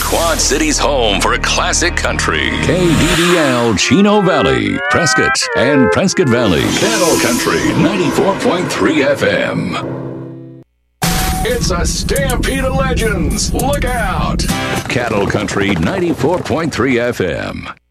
Quad City's home for classic country. KDDL Chino Valley, Prescott, and Prescott Valley. Cattle Country 94.3 FM. It's a stampede of legends. Look out. Cattle Country 94.3 FM.